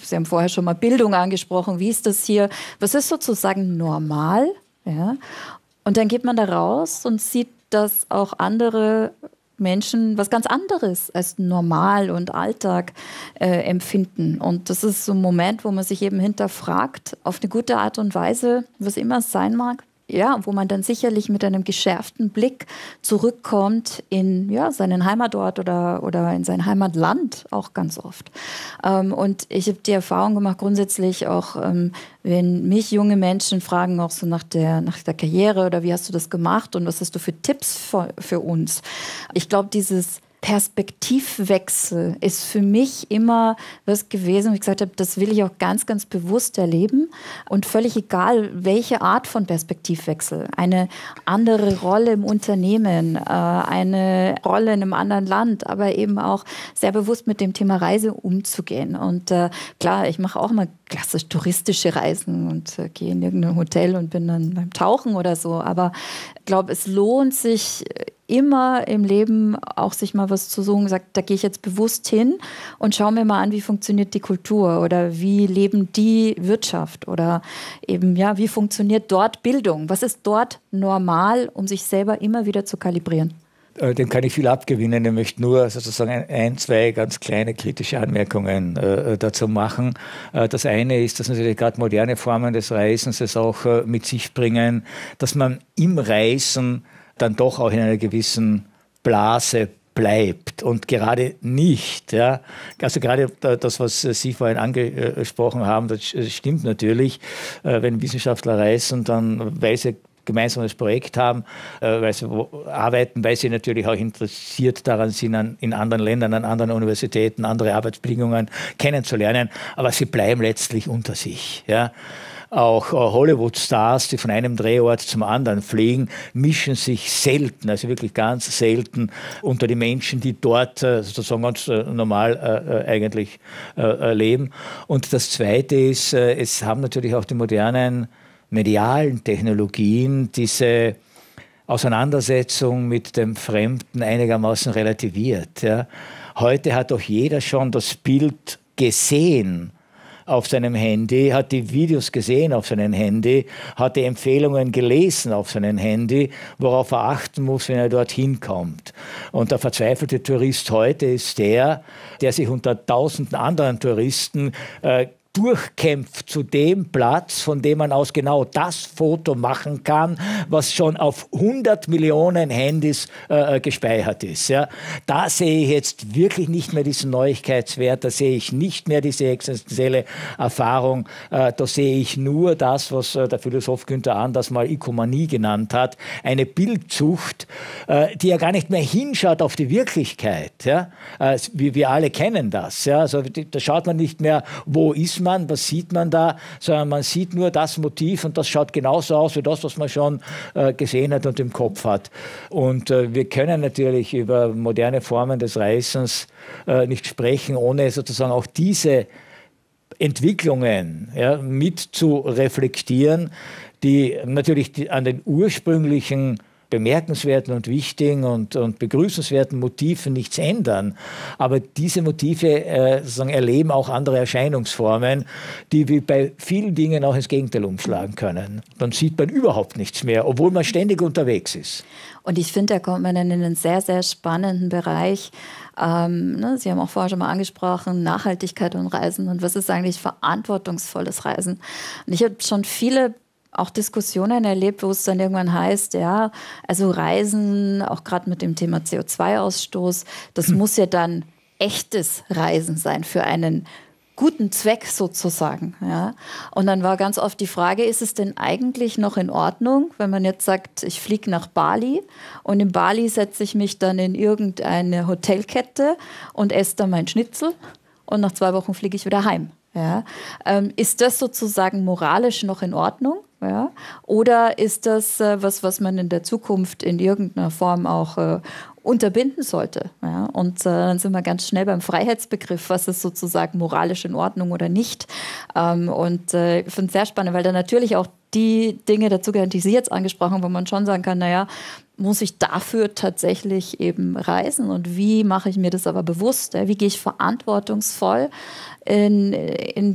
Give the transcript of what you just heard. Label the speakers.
Speaker 1: Sie haben vorher schon mal Bildung angesprochen. Wie ist das hier? Was ist sozusagen normal? Ja? Und dann geht man da raus und sieht, dass auch andere Menschen was ganz anderes als normal und Alltag empfinden. Und das ist so ein Moment, wo man sich eben hinterfragt, auf eine gute Art und Weise, was immer es sein mag. Ja, wo man dann sicherlich mit einem geschärften Blick zurückkommt in seinen Heimatort oder in sein Heimatland auch ganz oft. Und ich habe die Erfahrung gemacht, grundsätzlich auch, wenn mich junge Menschen fragen, auch so nach der Karriere oder wie hast du das gemacht und was hast du für Tipps für uns? Ich glaube, dieses Perspektivwechsel ist für mich immer was gewesen, wie ich gesagt habe, das will ich auch ganz, ganz bewusst erleben und völlig egal, welche Art von Perspektivwechsel. Eine andere Rolle im Unternehmen, eine Rolle in einem anderen Land, aber eben auch sehr bewusst mit dem Thema Reise umzugehen. Und klar, ich mache auch mal klassisch touristische Reisen und gehe in irgendein Hotel und bin dann beim Tauchen oder so. Aber ich glaube, es lohnt sich immer im Leben auch sich mal was zu suchen, sagt, da gehe ich jetzt bewusst hin und schaue mir mal an, wie funktioniert die Kultur oder wie leben die Wirtschaft oder eben, wie funktioniert dort Bildung? Was ist dort normal, um sich selber immer wieder zu kalibrieren?
Speaker 2: Dem kann ich viel abgewinnen. Ich möchte nur sozusagen ein, zwei ganz kleine kritische Anmerkungen dazu machen. Das eine ist, dass natürlich gerade moderne Formen des Reisens es auch mit sich bringen, dass man im Reisen dann doch auch in einer gewissen Blase bleibt und gerade nicht. Ja. Also gerade das, was Sie vorhin angesprochen haben, das stimmt natürlich. Wenn Wissenschaftler reisen, dann weil sie gemeinsames Projekt haben, weil sie arbeiten, weil sie natürlich auch interessiert daran sind, in anderen Ländern, an anderen Universitäten, andere Arbeitsbedingungen kennenzulernen, aber sie bleiben letztlich unter sich. Ja. Auch Hollywood-Stars, die von einem Drehort zum anderen fliegen, mischen sich selten, also wirklich ganz selten unter die Menschen, die dort sozusagen ganz normal eigentlich leben. Und das Zweite ist, es haben natürlich auch die modernen medialen Technologien diese Auseinandersetzung mit dem Fremden einigermaßen relativiert. Ja. Heute hat doch jeder schon das Bild gesehen auf seinem Handy, hat die Videos gesehen auf seinem Handy, hat die Empfehlungen gelesen auf seinem Handy, worauf er achten muss, wenn er dorthin kommt. Und der verzweifelte Tourist heute ist der sich unter tausenden anderen Touristen durchkämpft zu dem Platz, von dem man aus genau das Foto machen kann, was schon auf 100 Millionen Handys gespeichert ist. Ja. Da sehe ich jetzt wirklich nicht mehr diesen Neuigkeitswert, da sehe ich nicht mehr diese existenzielle Erfahrung, da sehe ich nur das, was der Philosoph Günther Anders mal Ikomanie genannt hat, eine Bildzucht, die ja gar nicht mehr hinschaut auf die Wirklichkeit. Ja. Wir alle kennen das. Ja. Also, da schaut man nicht mehr, wo ist man, was sieht man da, sondern man sieht nur das Motiv und das schaut genauso aus wie das, was man schon gesehen hat und im Kopf hat. Und wir können natürlich über moderne Formen des Reisens nicht sprechen, ohne sozusagen auch diese Entwicklungen mit zu reflektieren, die natürlich an den ursprünglichen bemerkenswerten und wichtigen und begrüßenswerten Motiven nichts ändern. Aber diese Motive sozusagen erleben auch andere Erscheinungsformen, die wie bei vielen Dingen auch ins Gegenteil umschlagen können. Dann sieht man überhaupt nichts mehr, obwohl man ständig unterwegs ist.
Speaker 1: Und ich finde, da kommt man dann in einen sehr, sehr spannenden Bereich. Sie haben auch vorher schon mal angesprochen, Nachhaltigkeit und Reisen und was ist eigentlich verantwortungsvolles Reisen. Und ich habe schon viele auch Diskussionen erlebt, wo es dann irgendwann heißt, also Reisen, auch gerade mit dem Thema CO2-Ausstoß, das muss ja dann echtes Reisen sein für einen guten Zweck sozusagen. Ja. Und dann war ganz oft die Frage, ist es denn eigentlich noch in Ordnung, wenn man jetzt sagt, ich fliege nach Bali und in Bali setze ich mich dann in irgendeine Hotelkette und esse da mein Schnitzel und nach 2 Wochen fliege ich wieder heim. Ja. Ist das sozusagen moralisch noch in Ordnung? Ja? Oder ist das was man in der Zukunft in irgendeiner Form auch unterbinden sollte? Ja? Und dann sind wir ganz schnell beim Freiheitsbegriff, was ist sozusagen moralisch in Ordnung oder nicht. Ich finde es sehr spannend, weil da natürlich auch die Dinge dazu gehören, die Sie jetzt angesprochen haben, wo man schon sagen kann, muss ich dafür tatsächlich eben reisen und wie mache ich mir das aber bewusst? Wie gehe ich verantwortungsvoll in